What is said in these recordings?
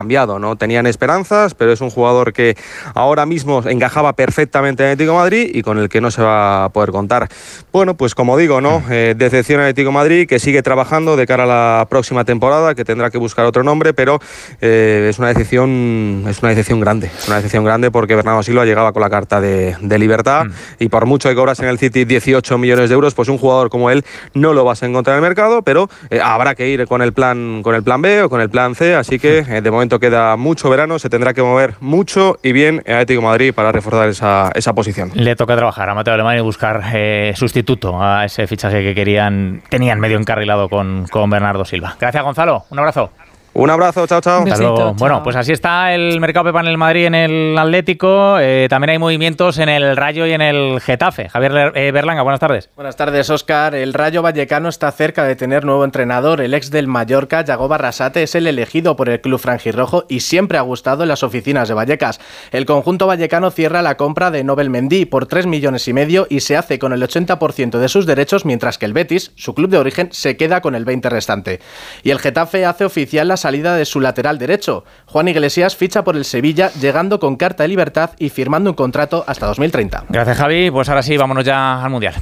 cambiado, ¿no? Tenían esperanzas, pero es un jugador que ahora mismo encajaba perfectamente en el Atlético de Madrid y con el que no se va a poder contar. Bueno, pues como digo, ¿no? Decepción en el Atlético de Madrid, que sigue trabajando de cara a la próxima temporada, que tendrá que buscar otro nombre, pero es una decepción grande. Es una decepción grande porque Bernardo Silva llegaba con la carta de libertad y por mucho que cobras en el City 18 millones de euros, pues un jugador como él no lo vas a encontrar en el mercado, pero habrá que ir con el plan B o con el plan C, así que de momento queda mucho verano, se tendrá que mover mucho y bien el Atlético de Madrid para reforzar esa posición. Le toca trabajar a Mateo Alemán y buscar sustituto a ese fichaje que tenían medio encarrilado con Bernardo Silva. Gracias, Gonzalo. Un abrazo. Un abrazo, chao, chao. Hasta luego. Bueno, pues así está el mercado Pepa en el Madrid, en el Atlético. También hay movimientos en el Rayo y en el Getafe. Javier Berlanga, buenas tardes. Buenas tardes, Óscar. El Rayo Vallecano está cerca de tener nuevo entrenador. El ex del Mallorca, Yago Barrasate, es el elegido por el club franjirrojo y siempre ha gustado en las oficinas de Vallecas. El conjunto vallecano cierra la compra de Nobel Mendy por 3,5 millones y se hace con el 80% de sus derechos, mientras que el Betis, su club de origen, se queda con el 20% restante. Y el Getafe hace oficial la salida de su lateral derecho. Juan Iglesias ficha por el Sevilla, llegando con carta de libertad y firmando un contrato hasta 2030. Gracias, Javi. Pues ahora sí, vámonos ya al Mundial.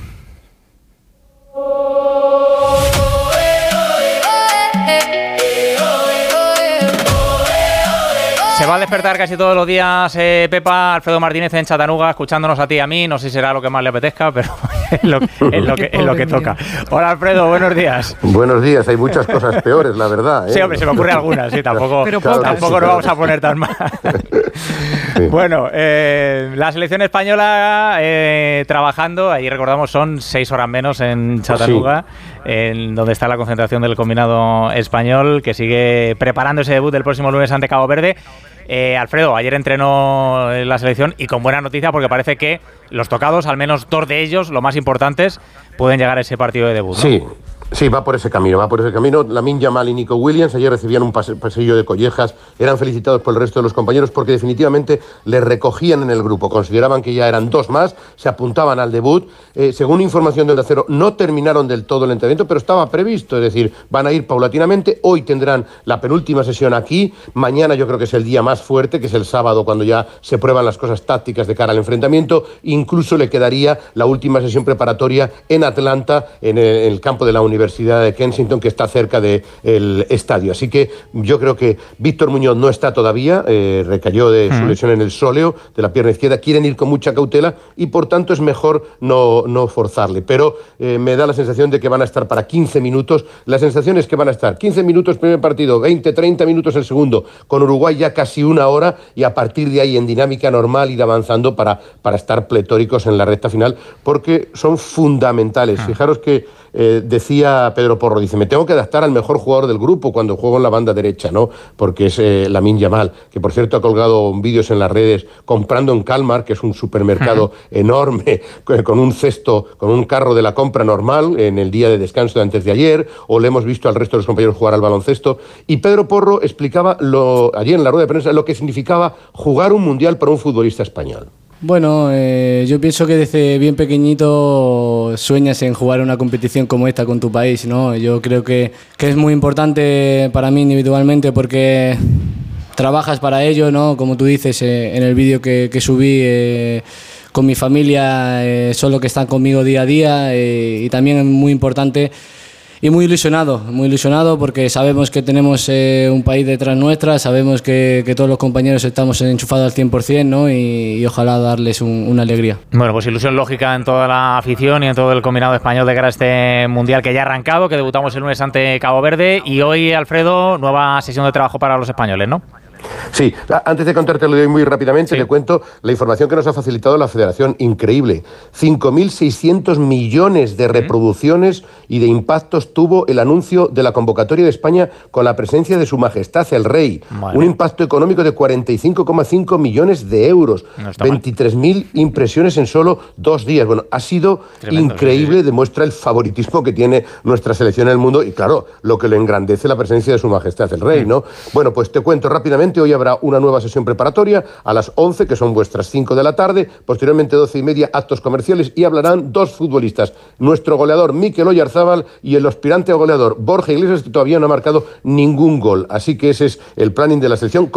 Se va a despertar casi todos los días Pepa, Alfredo Martínez en Chattanooga, escuchándonos a ti y a mí. No sé si será lo que más le apetezca, pero es lo que toca. Hola, Alfredo, buenos días. Buenos días, hay muchas cosas peores, la verdad. Sí, hombre, se me ocurre algunas, sí, tampoco nos vamos a poner tan mal. Sí. Bueno, la selección española trabajando, ahí recordamos son 6 horas menos en Chattanooga, en donde está la concentración del combinado español, que sigue preparando ese debut del próximo lunes ante Cabo Verde. Alfredo, ayer entrenó la selección y con buena noticia porque parece que los tocados, al menos 2 de ellos, los más importantes, pueden llegar a ese partido de debut, ¿no? Sí, va por ese camino. Lamine Yamal y Nico Williams ayer recibían un pasillo de collejas, eran felicitados por el resto de los compañeros porque definitivamente les recogían en el grupo, consideraban que ya eran 2 más, se apuntaban al debut. Según información del Acero, no terminaron del todo el entrenamiento, pero estaba previsto, es decir, van a ir paulatinamente. Hoy tendrán la penúltima sesión aquí, mañana yo creo que es el día más fuerte, que es el sábado, cuando ya se prueban las cosas tácticas de cara al enfrentamiento. Incluso le quedaría la última sesión preparatoria en Atlanta, en el campo de la Universidad de Kensington, que está cerca del estadio. Así que yo creo que Víctor Muñoz no está todavía, recayó de su lesión en el sóleo de la pierna izquierda, quieren ir con mucha cautela y por tanto es mejor no forzarle, pero me da la sensación de que van a estar para 15 minutos, la sensación es que van a estar 15 minutos primer partido, 20, 30 minutos el segundo, con Uruguay ya casi 1 hora y a partir de ahí en dinámica normal ir avanzando para estar pletóricos en la recta final, porque son fundamentales. Fijaros que decía Pedro Porro, dice, me tengo que adaptar al mejor jugador del grupo cuando juego en la banda derecha, ¿no? Porque es Lamine Yamal, que por cierto ha colgado vídeos en las redes comprando en Calmar, que es un supermercado enorme, con un cesto, con un carro de la compra normal en el día de descanso de antes de ayer, o le hemos visto al resto de los compañeros jugar al baloncesto. Y Pedro Porro explicaba ayer en la rueda de prensa lo que significaba jugar un mundial para un futbolista español. Bueno, yo pienso que desde bien pequeñito sueñas en jugar una competición como esta con tu país, ¿no? Yo creo que es muy importante para mí individualmente porque trabajas para ello, ¿no? Como tú dices en el vídeo que subí, con mi familia, son los que están conmigo día a día, y también es muy importante. Y muy ilusionado porque sabemos que tenemos un país detrás nuestra, sabemos que todos los compañeros estamos enchufados al 100%, ¿no? Y ojalá darles una alegría. Bueno, pues ilusión lógica en toda la afición y en todo el combinado español de cara a este Mundial que ya ha arrancado, que debutamos el lunes ante Cabo Verde y hoy, Alfredo, nueva sesión de trabajo para los españoles, ¿no? Sí, antes de contártelo de hoy muy rápidamente, te cuento la información que nos ha facilitado la Federación. Increíble. 5.600 millones de reproducciones y de impactos tuvo el anuncio de la convocatoria de España con la presencia de Su Majestad el Rey. Un impacto económico de 45,5 millones de euros. No 23.000 impresiones en solo 2 días. Bueno, ha sido tremendo, increíble, demuestra el favoritismo que tiene nuestra selección en el mundo y, claro, lo que le engrandece la presencia de Su Majestad el Rey, ¿no? Bueno, pues te cuento rápidamente. Hoy habrá una nueva sesión preparatoria a las 11, que son vuestras 5 de la tarde, posteriormente 12:30 actos comerciales y hablarán 2 futbolistas, nuestro goleador Mikel Oyarzábal y el aspirante a goleador Borja Iglesias, que todavía no ha marcado ningún gol, así que ese es el planning de la selección.